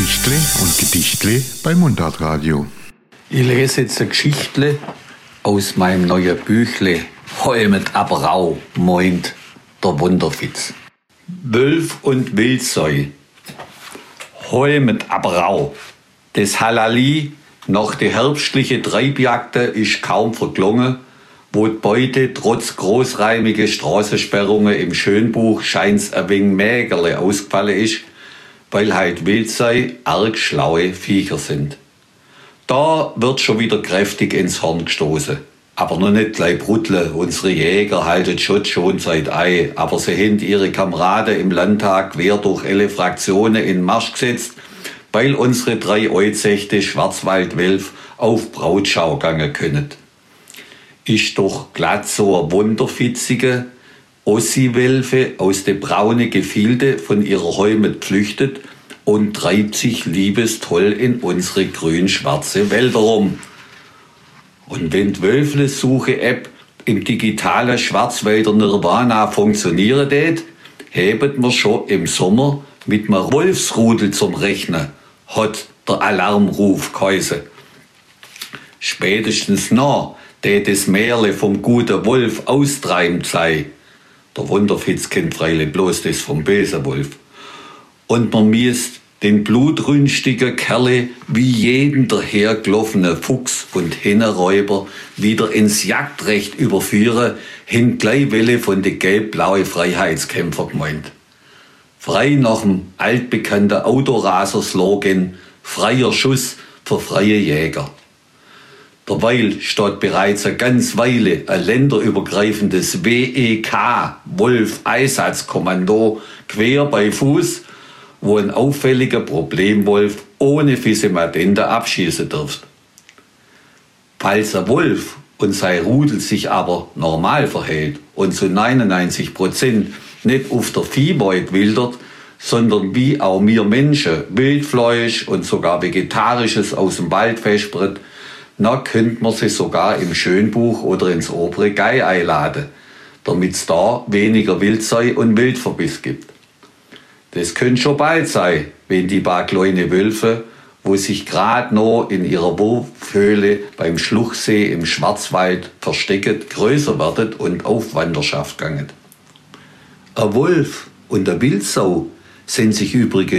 Geschichtle und Gedichtle bei Mundartradio. Ich lese jetzt eine Geschichtle aus meinem neuen Büchle Heu mit Aberau, meint der Wunderfitz. Wölf und Wildseu. Heu mit Aberau. Das Halali nach der herbstlichen Treibjagd ist kaum verklungen, wo die Beute trotz großräumiger Straßensperrungen im Schönbuch scheint's ein wenig mägerle ausgefallen ist, weil halt Wildseu arg schlaue Viecher sind. Da wird schon wieder kräftig ins Horn gestoßen. Aber noch nicht gleich bruttle. Unsere Jäger halten Schott schon seit Ei, aber sie haben ihre Kameraden im Landtag quer durch alle Fraktionen in Marsch gesetzt, weil unsere 3 Euzechte Schwarzwaldwölf auf Brautschau gangen können. Ist doch glatt so eine wunderfitzige Ossi-Wölfe aus de braune Gefilde von ihrer Heimat flüchtet und treibt sich liebestoll in unsere grün-schwarze Wälder rum. Und wenn die Wölfle-Suche-App im digitalen Schwarzwälder Nirvana funktionieren tät, hebt man schon im Sommer mit einem Wolfsrudel zum Rechnen, hat der Alarmruf geheißen. Spätestens noch, der das Märle vom guten Wolf austreibt sei. Der Wunderfitz kennt freilich bloß das vom bösen Wolf. Und man müsst den blutrünstigen Kerle wie jeden dahergelaufenen Fuchs und Hennenräuber wieder ins Jagdrecht überführen, hin gleich Welle von den gelb-blauen Freiheitskämpfer gemeint. Frei nach dem altbekannten Autoraser-Slogan Freier Schuss für freie Jäger. Derweil steht bereits eine ganze Weile ein länderübergreifendes WEK, Wolf-Einsatzkommando, quer bei Fuß, wo ein auffälliger Problemwolf ohne Fisemadende abschießen dürft. Falls ein Wolf und sein Rudel sich aber normal verhält und zu 99% nicht auf der Viehbeut wildert, sondern wie auch wir Menschen Wildfleisch und sogar Vegetarisches aus dem Wald vespert, dann könnte man sie sogar im Schönbuch oder ins obere Gei einladen, damit es da weniger Wildseu und Wildverbiss gibt. Das könnte schon bald sein, wenn die paar kleine Wölfe, wo sich gerade noch in ihrer Wurfhöhle beim Schluchsee im Schwarzwald verstecken, größer werden und auf Wanderschaft gangen. Ein Wolf und eine Wildsau sind sich übrigens